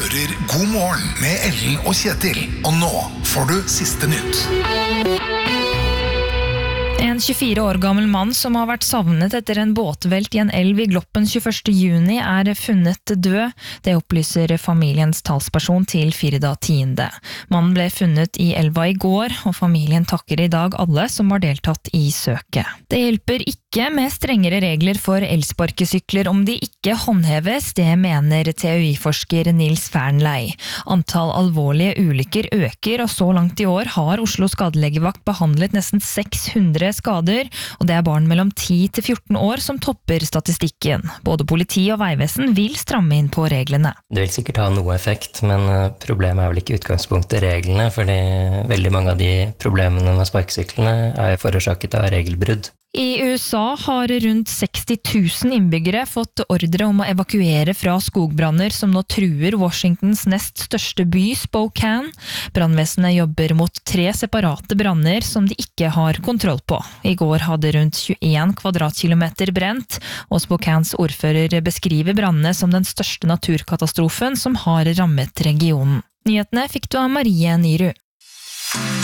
hører God morgen med Ellen og Kjetil. Og nå får du siste nytt. En 24 år gammel mann som har vært savnet etter en båtvelt i en elv i Gloppen 21. juni funnet død. Det opplyser familiens talsperson til Firda 10. Mannen ble funnet i elva i går, og familien takker i dag alle som har deltatt i søket. Det hjelper ikke med strengere regler for elsparkesykler om de ikke håndheves, det mener TUI-forsker Nils Fernley. Antall alvorlige ulykker øker, og så langt i år har Oslo skadelegevakt behandlet nesten 600 skader, og det er barn mellom 10 til 14 år som topper statistikken. Både politi og veivesen vil stramme inn på reglene. Det vil sikkert ha noe effekt, men problemet er vel ikke utgangspunktet reglene, fordi veldig mange av de problemene med sparkesyklene er forårsaket av regelbrudd. I USA har rundt 60 000 innbyggere fått ordre om å evakuere fra skogbranner som nå truer Washingtons nest største by, Spokane. Brannvesenet jobber mot 3 separate branner som de ikke har kontroll på. I går hadde rundt 21 kvadratkilometer brent, og Spokanes ordfører beskriver brannene som den største naturkatastrofen som har rammet regionen. Nyhetene fikk du av Marie Nyru.